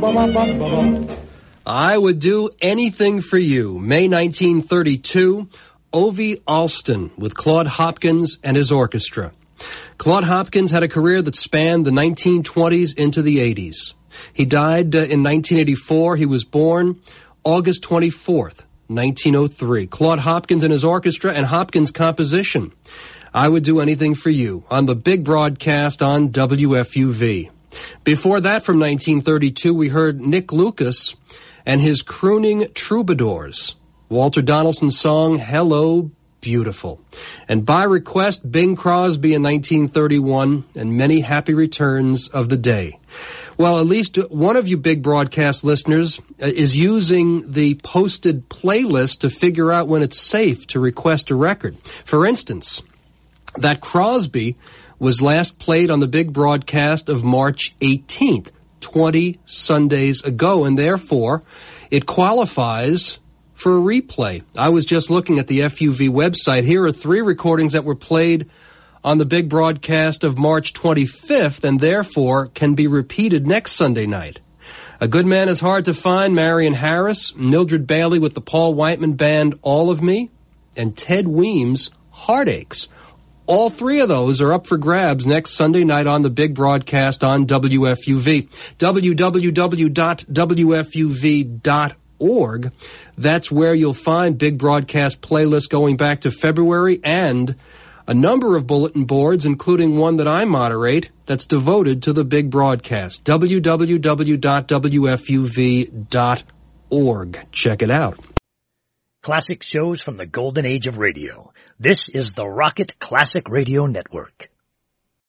I Would Do Anything for You, May 1932, Ovie Alston with Claude Hopkins and his orchestra. Claude Hopkins had a career that spanned the 1920s into the 80s. He died in 1984. He was born August 24th, 1903. Claude Hopkins and his orchestra and Hopkins' composition, I Would Do Anything for You, on the big broadcast on WFUV. Before that, from 1932, we heard Nick Lucas and his crooning troubadours, Walter Donaldson's song, Hello, Beautiful. And by request, Bing Crosby in 1931, and many happy returns of the day. Well, at least one of you big broadcast listeners is using the posted playlist to figure out when it's safe to request a record. For instance, that Crosby was last played on the big broadcast of March 18th, 20 Sundays ago, and therefore it qualifies for a replay. I was just looking at the FUV website. Here are 3 recordings that were played on the big broadcast of March 25th, and therefore can be repeated next Sunday night. A Good Man Is Hard to Find, Marion Harris, Mildred Bailey with the Paul Whiteman Band, All of Me, and Ted Weems, Heartaches. All 3 of those are up for grabs next Sunday night on the big broadcast on WFUV. www.wfuv.org. That's where you'll find big broadcast playlists going back to February and a number of bulletin boards, including one that I moderate, that's devoted to the big broadcast. www.wfuv.org. Check it out. Classic shows from the golden age of radio. This is the Rocket Classic Radio Network.